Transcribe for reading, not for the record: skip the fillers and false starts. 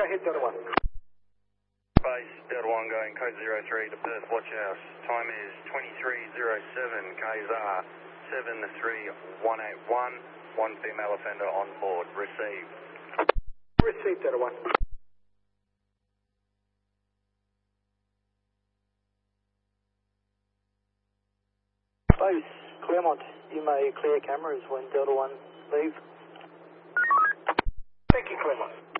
ahead, Delta 1. Base Delta 1 going code 03 to Perth Watch House. Time is 23:07, KZR 73181. One female offender on board. Received. Received, Delta 1. Base Claremont, you may clear cameras when Delta 1 leave. Thank you, Claremont.